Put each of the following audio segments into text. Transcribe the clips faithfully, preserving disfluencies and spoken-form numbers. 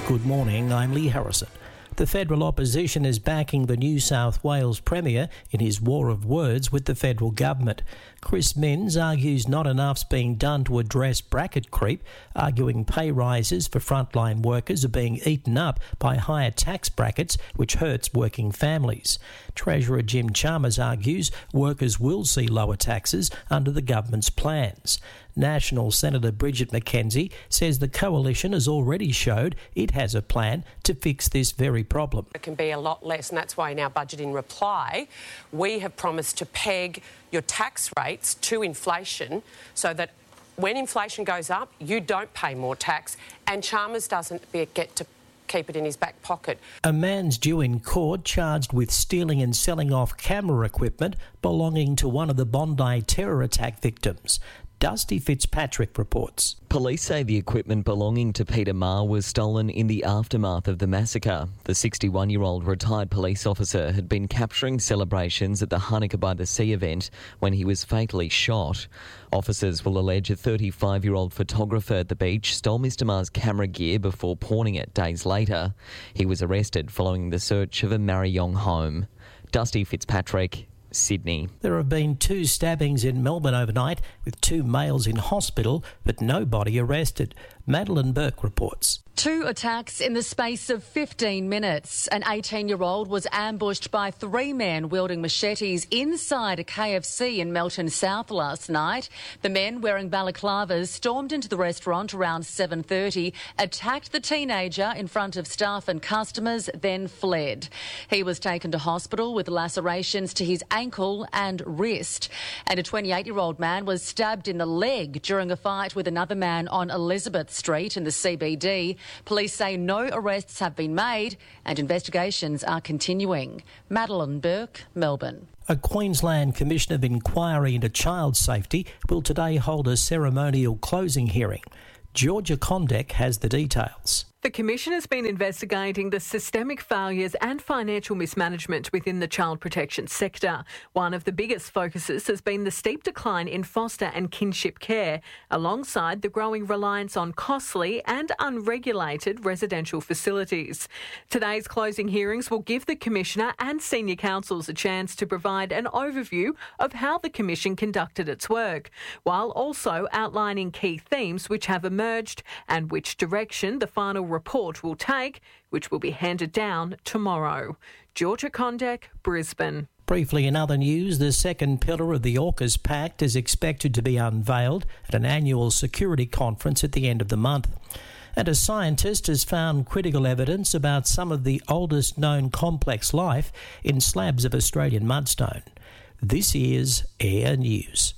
Good morning, I'm Lee Harrison. The federal opposition is backing the New South Wales Premier in his war of words with the federal government. Chris Minns argues not enough's being done to address bracket creep, arguing pay rises for frontline workers are being eaten up by higher tax brackets, which hurts working families. Treasurer Jim Chalmers argues workers will see lower taxes under the government's plans. National Senator Bridget McKenzie says the coalition has already showed it has a plan to fix this very problem. It can be a lot less, and that's why in our budget in reply, we have promised to peg your tax rates to inflation so that when inflation goes up, you don't pay more tax, and Chalmers doesn't be, get to keep it in his back pocket. A man's due in court charged with stealing and selling off camera equipment belonging to one of the Bondi terror attack victims. Dusty Fitzpatrick reports. Police say the equipment belonging to Peter Marr was stolen in the aftermath of the massacre. The sixty-one-year-old retired police officer had been capturing celebrations at the Hanukkah by the Sea event when he was fatally shot. Officers will allege a thirty-five-year-old photographer at the beach stole Mister Marr's camera gear before pawning it days later. He was arrested following the search of a Marryong home. Dusty Fitzpatrick, Sydney. There have been two stabbings in Melbourne overnight, with two males in hospital but nobody arrested. Madeline Burke reports. Two attacks in the space of fifteen minutes. An eighteen-year-old was ambushed by three men wielding machetes inside a K F C in Melton South last night. The men, wearing balaclavas, stormed into the restaurant around seven thirty, attacked the teenager in front of staff and customers, then fled. He was taken to hospital with lacerations to his ankle and wrist. And a twenty-eight-year-old man was stabbed in the leg during a fight with another man on Elizabeth Street in the C B D. Police say no arrests have been made and investigations are continuing. Madeline Burke, Melbourne. A Queensland Commission of Inquiry into Child Safety will today hold a ceremonial closing hearing. Georgia Condek has the details. The Commission has been investigating the systemic failures and financial mismanagement within the child protection sector. One of the biggest focuses has been the steep decline in foster and kinship care, alongside the growing reliance on costly and unregulated residential facilities. Today's closing hearings will give the Commissioner and senior counsels a chance to provide an overview of how the Commission conducted its work, while also outlining key themes which have emerged and which direction the final report will take, which will be handed down tomorrow. Georgia Condek, Brisbane. Briefly, in other news, the second pillar of the AUKUS Pact is expected to be unveiled at an annual security conference at the end of the month. And a scientist has found critical evidence about some of the oldest known complex life in slabs of Australian mudstone. This is Air News.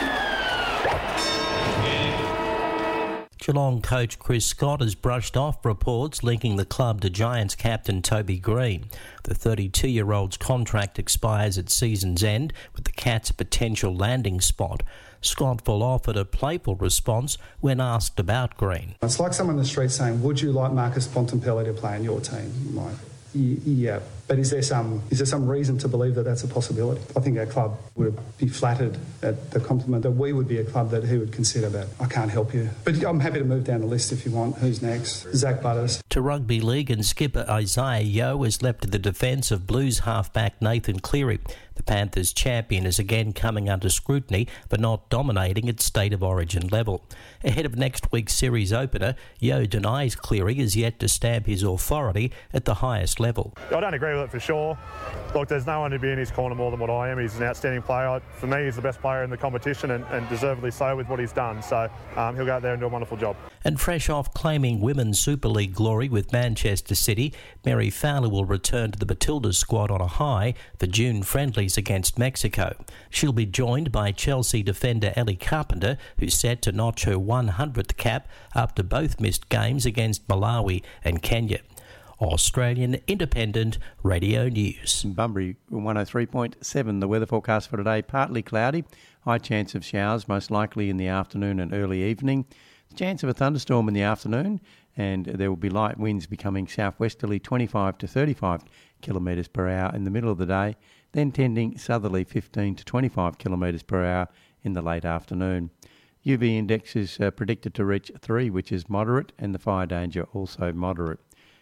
Geelong coach Chris Scott has brushed off reports linking the club to Giants captain Toby Green. The thirty-two-year-old's contract expires at season's end, with the Cats a potential landing spot. Scott offered a playful response when asked about Green. It's like someone in the street saying, would you like Marcus Bontempelli to play in your team? I'm like, yeah, but is there some is there some reason to believe that that's a possibility? I think our club would be flattered at the compliment that we would be a club that he would consider that. I can't help you. But I'm happy to move down the list if you want. Who's next? Zach Butters. To rugby league, and skipper Isaiah Yeo has left to the defence of Blues halfback Nathan Cleary. The Panthers champion is again coming under scrutiny but not dominating at state of origin level. Ahead of next week's series opener, Yeo denies Cleary is yet to stamp his authority at the highest level. I don't agree with it for sure. Look, there's no one to be in his corner more than what I am. He's an outstanding player. For me, he's the best player in the competition, and, and deservedly so with what he's done. So um, he'll go out there and do a wonderful job. And fresh off claiming Women's Super League glory with Manchester City, Mary Fowler will return to the Matildas squad on a high for June friendlies against Mexico. She'll be joined by Chelsea defender Ellie Carpenter, who's set to notch her one hundredth cap after both missed games against Malawi and Kenya. Australian Independent Radio News. Bunbury one oh three point seven. The weather forecast for today, partly cloudy, high chance of showers, most likely in the afternoon and early evening. Chance of a thunderstorm in the afternoon, and there will be light winds becoming southwesterly twenty-five to thirty-five kilometres per hour in the middle of the day, then tending southerly fifteen to twenty-five kilometres per hour in the late afternoon. U V index is uh, predicted to reach three, which is moderate, and the fire danger also moderate.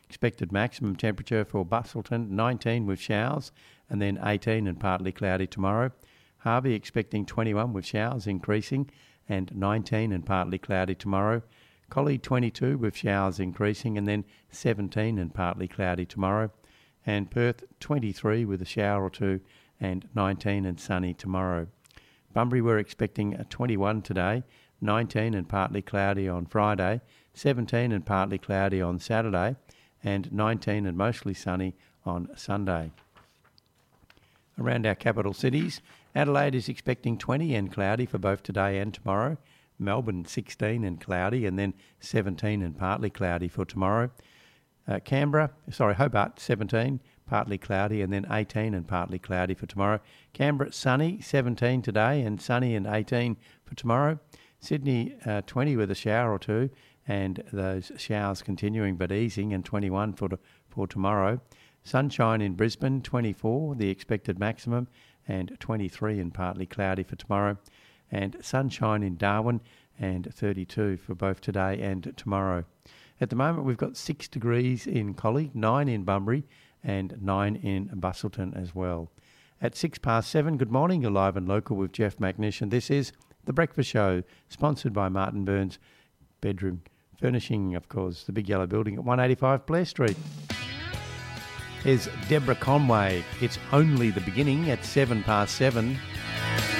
Expected maximum temperature for Busselton, nineteen with showers, and then eighteen and partly cloudy tomorrow. Harvey expecting twenty-one with showers increasing, and nineteen and partly cloudy tomorrow. Collie twenty-two with showers increasing, and then seventeen and partly cloudy tomorrow. And Perth twenty-three with a shower or two, and nineteen and sunny tomorrow. Bunbury we're expecting a twenty-one today, nineteen and partly cloudy on Friday, seventeen and partly cloudy on Saturday, and nineteen and mostly sunny on Sunday. Around our capital cities, Adelaide is expecting twenty and cloudy for both today and tomorrow. Melbourne sixteen and cloudy, and then seventeen and partly cloudy for tomorrow. Uh, Canberra, sorry, Hobart seventeen, partly cloudy, and then eighteen and partly cloudy for tomorrow. Canberra sunny, seventeen today, and sunny and eighteen for tomorrow. Sydney uh, twenty with a shower or two, and those showers continuing but easing, and twenty-one for to, for tomorrow. Sunshine in Brisbane, twenty-four, the expected maximum, and twenty-three and partly cloudy for tomorrow. And sunshine in Darwin, and thirty-two for both today and tomorrow. At the moment, we've got six degrees in Collie, nine in Bunbury, and nine in Busselton as well. At six past seven, good morning, you're live and local with Jeff McNish, and this is The Breakfast Show, sponsored by Martin Burns Bedroom Furnishing, of course, the Big Yellow Building at one eighty-five Blair Street. Here's Deborah Conway. It's only the beginning at seven past seven.